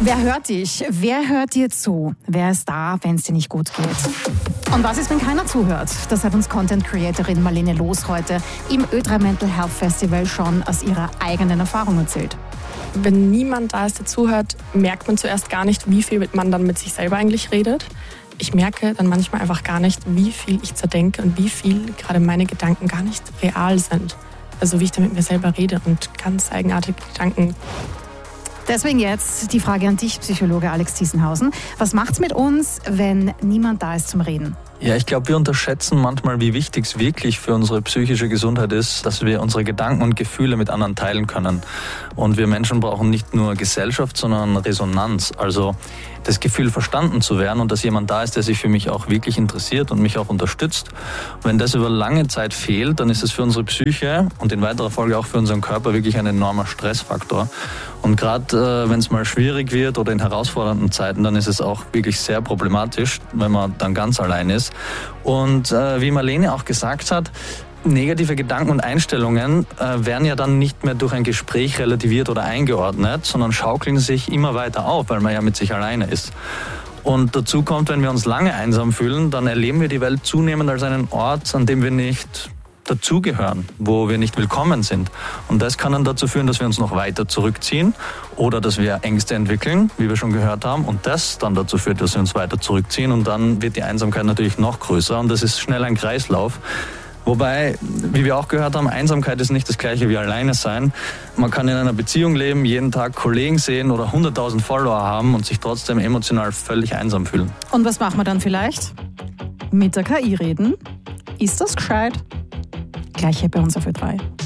Wer hört dich? Wer hört dir zu? Wer ist da, wenn es dir nicht gut geht? Und was ist, wenn keiner zuhört? Das hat uns Content-Creatorin Marlene Loos heute im Ö3 Mental Health Festival schon aus ihrer eigenen Erfahrung erzählt. Wenn niemand da ist, der zuhört, merkt man zuerst gar nicht, wie viel man dann mit sich selber eigentlich redet. Ich merke dann manchmal einfach gar nicht, wie viel ich zerdenke und wie viel gerade meine Gedanken gar nicht real sind. Also wie ich da mit mir selber rede und ganz eigenartige Gedanken. Deswegen jetzt die Frage an dich, Psychologe Alex Thiesenhausen. Was macht's mit uns, wenn niemand da ist zum Reden? Ja, ich glaube, wir unterschätzen manchmal, wie wichtig es wirklich für unsere psychische Gesundheit ist, dass wir unsere Gedanken und Gefühle mit anderen teilen können. Und wir Menschen brauchen nicht nur Gesellschaft, sondern Resonanz. Also das Gefühl, verstanden zu werden und dass jemand da ist, der sich für mich auch wirklich interessiert und mich auch unterstützt. Und wenn das über lange Zeit fehlt, dann ist es für unsere Psyche und in weiterer Folge auch für unseren Körper wirklich ein enormer Stressfaktor. Und gerade wenn es mal schwierig wird oder in herausfordernden Zeiten, dann ist es auch wirklich sehr problematisch, wenn man dann ganz allein ist. Und wie Marlene auch gesagt hat, negative Gedanken und Einstellungen werden ja dann nicht mehr durch ein Gespräch relativiert oder eingeordnet, sondern schaukeln sich immer weiter auf, weil man ja mit sich alleine ist. Und dazu kommt, wenn wir uns lange einsam fühlen, dann erleben wir die Welt zunehmend als einen Ort, an dem wir nicht dazugehören, wo wir nicht willkommen sind. Und das kann dann dazu führen, dass wir uns noch weiter zurückziehen oder dass wir Ängste entwickeln, wie wir schon gehört haben, und das dann dazu führt, dass wir uns weiter zurückziehen und dann wird die Einsamkeit natürlich noch größer und das ist schnell ein Kreislauf. Wobei, wie wir auch gehört haben, Einsamkeit ist nicht das Gleiche wie alleine sein. Man kann in einer Beziehung leben, jeden Tag Kollegen sehen oder 100.000 Follower haben und sich trotzdem emotional völlig einsam fühlen. Und was machen wir dann vielleicht? Mit der KI reden? Ist das gescheit? Gleich hier bei uns auf Ö3.